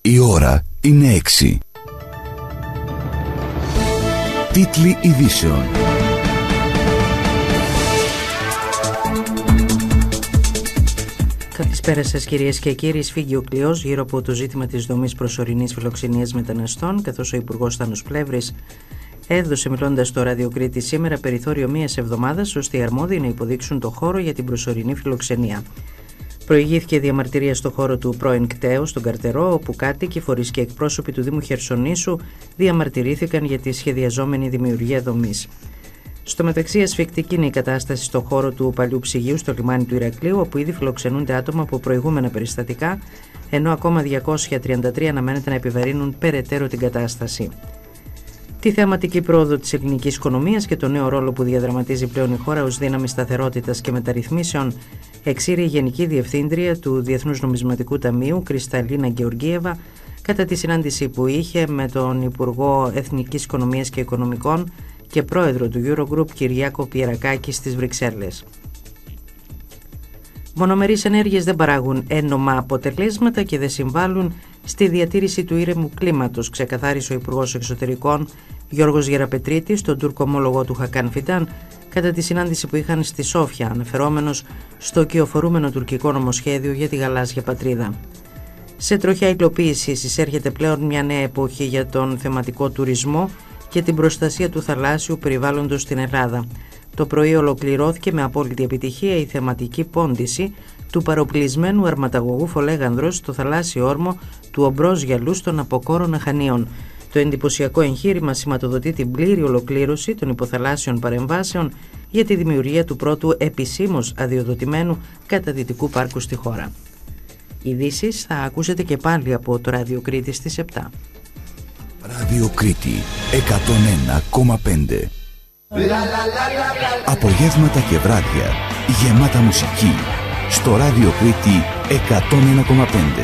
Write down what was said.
Η ώρα είναι 6. Τίτλοι ειδήσεων. Καλησπέρα σας κυρίες και κύριοι. Σφίγγει ο κλειός γύρω από το ζήτημα της δομής προσωρινής φιλοξενίας μεταναστών, καθώς ο Υπουργός Θάνος Πλεύρης έδωσε, μιλώντας στο Ράδιο Κρήτη σήμερα, περιθώριο μίας εβδομάδας ώστε οι αρμόδιοι να υποδείξουν το χώρο για την προσωρινή φιλοξενία. Προηγήθηκε διαμαρτυρία στο χώρο του πρώην κταίου στον Καρτερό, όπου κάτοικοι, φορείς και εκπρόσωποι του Δήμου Χερσονήσου διαμαρτυρήθηκαν για τη σχεδιαζόμενη δημιουργία δομής. Στο μεταξύ, ασφικτική είναι η κατάσταση στο χώρο του παλιού ψυγείου στο λιμάνι του Ηρακλείου, όπου ήδη φιλοξενούνται άτομα από προηγούμενα περιστατικά, ενώ ακόμα 233 αναμένεται να επιβαρύνουν περαιτέρω την κατάσταση. Τη θεαματική πρόοδο της ελληνικής οικονομίας και το νέο ρόλο που διαδραματίζει πλέον η χώρα ως δύναμη σταθερότητας και μεταρρυθμίσεων εξήρε η Γενική Διευθύντρια του Διεθνούς Νομισματικού Ταμείου, Κρυσταλίνα Γεωργίεβα, κατά τη συνάντηση που είχε με τον Υπουργό Εθνικής Οικονομίας και Οικονομικών και πρόεδρο του Eurogroup, Κυριάκο Πιερακάκη, στις Βρυξέλλες. Μονομερείς ενέργειες δεν παράγουν ένομα αποτελέσματα και δεν συμβάλλουν στη διατήρηση του ήρεμου κλίματος, ξεκαθάρισε ο Υπουργός Εξωτερικών Γιώργος Γεραπετρίτης στον Τούρκο ομόλογό του Χακάν Φιντάν κατά τη συνάντηση που είχαν στη Σόφια, αναφερόμενος στο κυοφορούμενο τουρκικό νομοσχέδιο για τη γαλάζια πατρίδα. Σε τροχιά υλοποίηση εισέρχεται πλέον μια νέα εποχή για τον θεματικό τουρισμό και την προστασία του θαλάσσιου περιβάλλοντος στην Ελλάδα. Το πρωί ολοκληρώθηκε με απόλυτη επιτυχία η θεματική πόντιση του παροπλισμένου αρματαγωγού Φολέγανδρος στο θαλάσσιο όρμο του Ομπρός Γυαλού των Αποκόρων Αχανίων. Το εντυπωσιακό εγχείρημα σηματοδοτεί την πλήρη ολοκλήρωση των υποθαλάσσιων παρεμβάσεων για τη δημιουργία του πρώτου επισήμως αδειοδοτημένου καταδυτικού πάρκου στη χώρα. Ειδήσεις θα ακούσετε και πάλι από το Ράδιο Κρήτη στις 7. Ράδιο Κρήτη 101,5. Απογεύματα και βράδια γεμάτα μουσική στο Ράδιο Κρήτη 101,5.